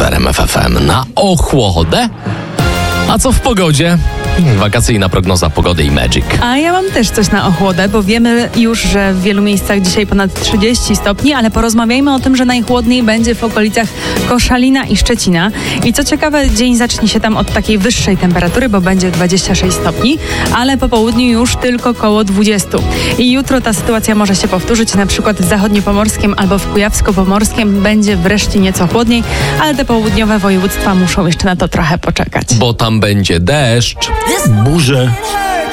RMF FM na ochłodę. A co w pogodzie? Wakacyjna prognoza pogody i Magic. A ja mam też coś na ochłodę, bo wiemy już, że w wielu miejscach dzisiaj ponad 30 stopni, ale porozmawiajmy o tym, że najchłodniej będzie w okolicach Koszalina i Szczecina. I co ciekawe, dzień zacznie się tam od takiej wyższej temperatury, bo będzie 26 stopni, ale po południu już tylko koło 20. I jutro ta sytuacja może się powtórzyć, na przykład w zachodniopomorskim albo w kujawsko-pomorskim będzie wreszcie nieco chłodniej, ale te południowe województwa muszą jeszcze na to trochę poczekać. Bo tam będzie deszcz, burze